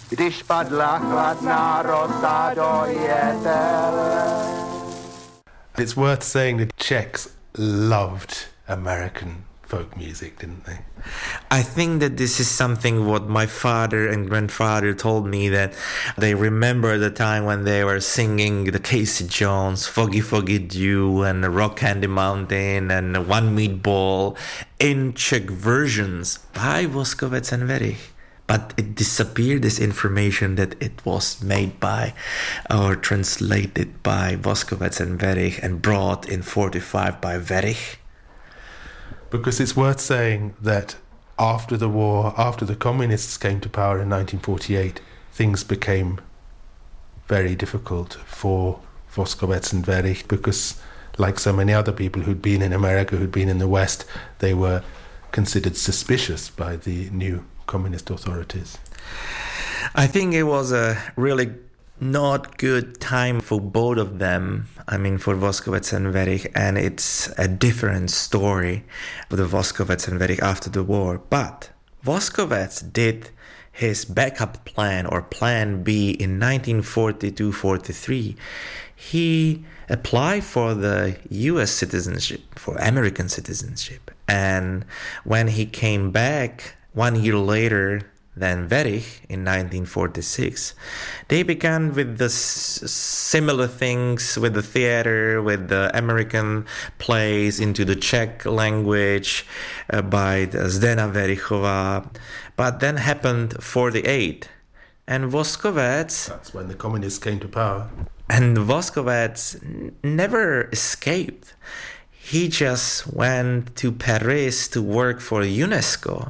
když padla chladná rosa do jetel. It's worth saying that Czechs loved American folk music, didn't they? I think that this is something what my father and grandfather told me, that they remember the time when they were singing the Casey Jones, Foggy Foggy Dew, and Rock Candy Mountain, and One Meatball in Czech versions by Voskovec and Werich. But it disappeared, this information, that it was made by or translated by Voskovec and Werich and brought in 45 by Werich. Because it's worth saying that after the war, after the communists came to power in 1948, things became very difficult for Voskovec and Werich, because like so many other people who'd been in America, who'd been in the West, they were considered suspicious by the new communist authorities. I think it was a really not good time for both of them. I mean, for Voskovec and Werich, and it's a different story for the Voskovec and Werich after the war. But Voskovec did his backup plan, or plan B, in 1942-43. He applied for the US citizenship, for American citizenship. And when he came back 1 year later than Werich in 1946, they began with the similar things, with the theater, with the American plays into the Czech language by Zdena Verichová. But then happened 48, and Voskovec... That's when the communists came to power. And Voskovec never escaped. He just went to Paris to work for UNESCO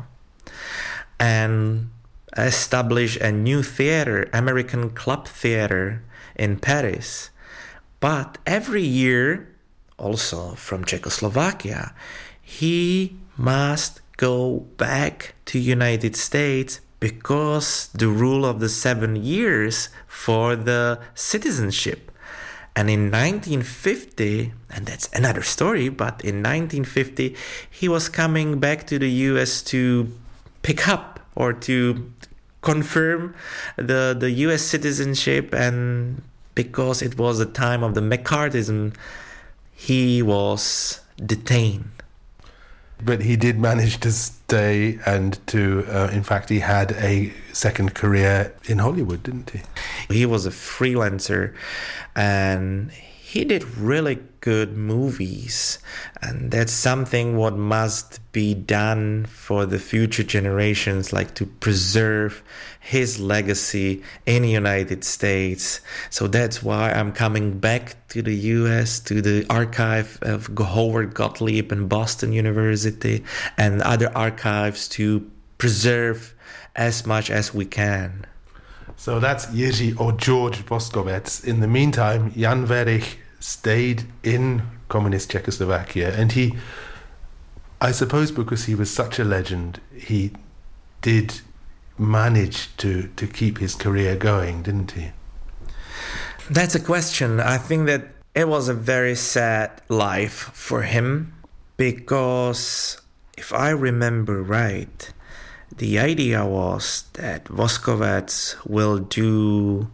and establish a new theater, American Club Theater in Paris. But every year, also from Czechoslovakia, he must go back to United States because the rule of the 7 years for the citizenship. And in 1950, and that's another story, but in 1950, he was coming back to the US to pick up or to confirm the US citizenship, and because it was the time of the McCarthyism, he was detained. But he did manage to stay and to, in fact, he had a second career in Hollywood, didn't he? He was a freelancer and he did really good movies. And that's something what must be done for the future generations, like to preserve his legacy in the United States. So that's why I'm coming back to the US, to the archive of Howard Gottlieb and Boston University and other archives to preserve as much as we can. So that's Jiří or George Voskovec. In the meantime, Jan Werich stayed in communist Czechoslovakia, and he, I suppose because he was such a legend, he did manage to keep his career going, didn't he? That's a question. I think that it was a very sad life for him, because if I remember right, the idea was that Voskovec will do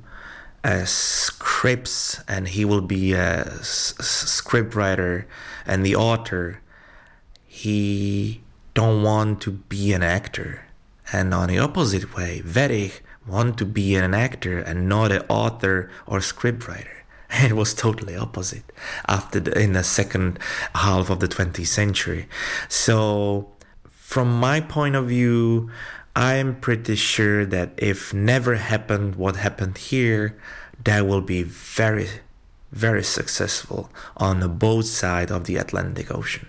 scripts and he will be a script writer and the author. He don't want to be an actor. And on the opposite way, Werich want to be an actor and not an author or script writer. It was totally opposite in the second half of the 20th century. So from my point of view, I'm pretty sure that if never happened what happened here, that will be very, very successful on both sides of the Atlantic Ocean.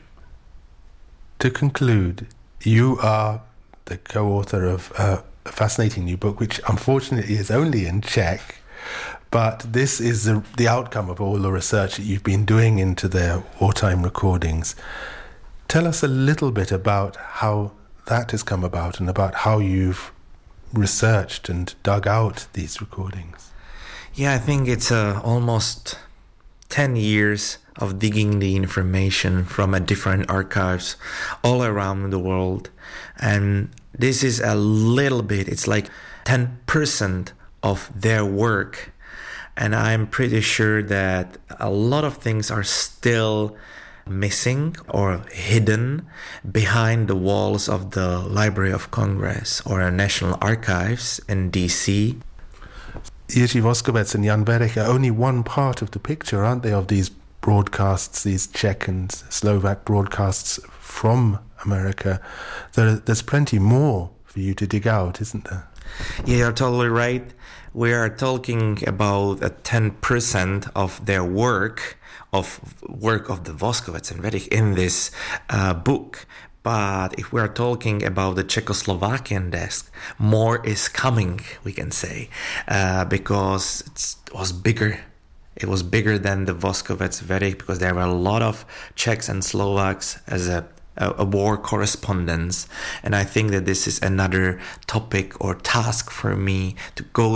To conclude, you are the co-author of a fascinating new book, which unfortunately is only in Czech, but this is the outcome of all the research that you've been doing into their wartime recordings. Tell us a little bit about how that has come about and about how you've researched and dug out these recordings. Yeah, I think it's almost 10 years of digging the information from different archives all around the world. And this is a little bit, it's like 10% of their work. And I'm pretty sure that a lot of things are still missing or hidden behind the walls of the Library of Congress or National Archives in DC. Jiří Voskovec and Jan Berech are only one part of the picture, aren't they, of these broadcasts, these Czech and Slovak broadcasts from America. There's plenty more for you to dig out, isn't there? Yeah, you're totally right. We are talking about 10% of their work of the Voskovec and Berech in this book. But if we are talking about the Czechoslovakian desk, more is coming, we can say, because it was bigger. It was bigger than the Voskovec-Berech because there were a lot of Czechs and Slovaks as a war correspondence. And I think that this is another topic or task for me to go